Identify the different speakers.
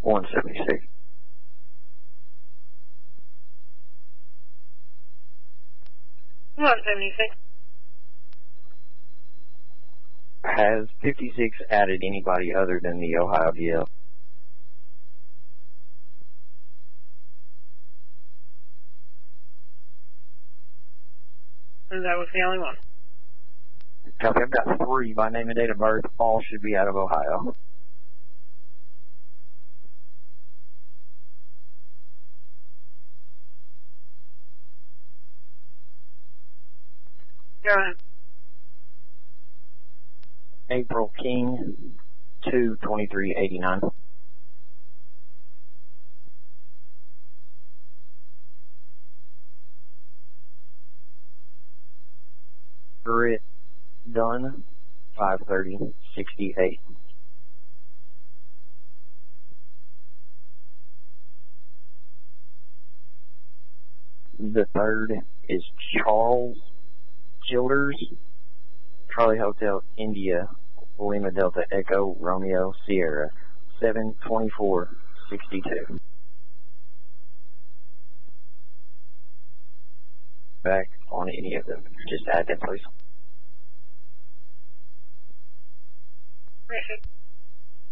Speaker 1: 176. Has 56 added anybody other than the Ohio DL?
Speaker 2: That was the only one.
Speaker 1: Copy, I've got 3 by name and date of birth. All should be out of Ohio.
Speaker 2: Go ahead.
Speaker 1: April King, 2/23/89. Britt Dunn, 5/30/68. The third is Charles Childers, Charlie Hotel India, Lima Delta Echo Romeo Sierra, 7/24/62. Back on any of them. Just add them, please.
Speaker 2: Perfect.